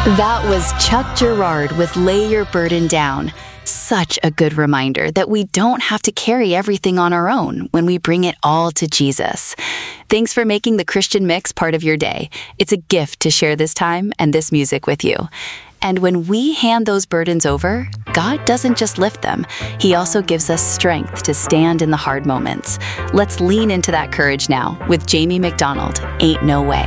That was Chuck Girard with Lay Your Burden Down. Such a good reminder that we don't have to carry everything on our own when we bring it all to Jesus. Thanks for making the Christian Mix part of your day. It's a gift to share this time and this music with you. And when we hand those burdens over, God doesn't just lift them. He also gives us strength to stand in the hard moments. Let's lean into that courage now with Jamie McDonald, Ain't No Way.